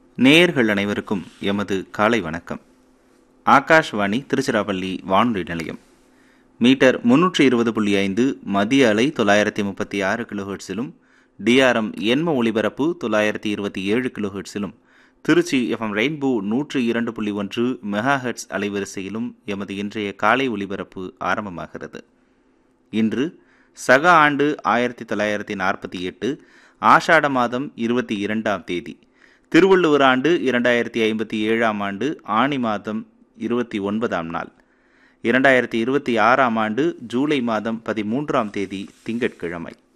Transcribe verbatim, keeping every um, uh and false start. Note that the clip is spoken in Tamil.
நேயர்கள் அனைவருக்கும் எமது காலை வணக்கம். ஆகாஷ்வாணி திருச்சிராப்பள்ளி வானொலி நிலையம். மீட்டர் முன்னூற்றி இருபது புள்ளி ஐந்து மத்திய அலை தொள்ளாயிரத்தி முப்பத்தி ஆறு கிலோஹெர்ட்ஸிலும் டிஆர்எம் எண்ம ஒலிபரப்பு தொள்ளாயிரத்தி இருபத்தி ஏழு கிலோஹெர்ட்ஸிலும் திருச்சி எஃப்எம் ரெயின்போ நூற்றி இரண்டு புள்ளி ஒன்று மெகா ஹெர்ட்ஸ் அலைவரிசையிலும் எமது இன்றைய காலை ஒலிபரப்பு ஆரம்பமாகிறது. இன்று சக ஆண்டு ஆயிரத்தி தொள்ளாயிரத்தி நாற்பத்தி எட்டு ஆஷாட மாதம் இருபத்தி இரண்டாம் தேதி, திருவள்ளுவர் ஆண்டு இரண்டாயிரத்தி ஐம்பத்தி ஏழாம் ஆண்டு ஆணி மாதம் இருபத்தி ஒன்பதாம் நாள், இரண்டாயிரத்தி இருபத்தி ஆறாம் ஆண்டு ஜூலை மாதம் பதிமூன்றாம் தேதி திங்கட்கிழமை.